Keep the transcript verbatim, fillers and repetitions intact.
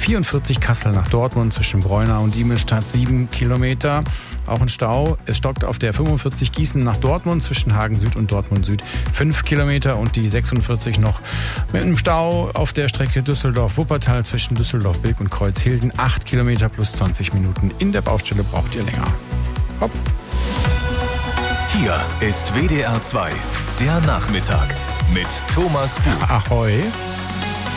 vierundvierzig Kassel nach Dortmund zwischen Breuna und Diemelsstadt sieben Kilometer. Auch ein Stau. Es stockt auf der fünfundvierzig Gießen nach Dortmund zwischen Hagen Süd und Dortmund Süd fünf Kilometer und die sechsundvierzig noch mit einem Stau auf der Strecke Düsseldorf-Wuppertal zwischen Düsseldorf-Bilk und Kreuzhilden acht Kilometer plus zwanzig Minuten. In der Baustelle braucht ihr länger. Hopp. Hier ist W D R zwei, der Nachmittag mit Thomas Buch. Ahoi.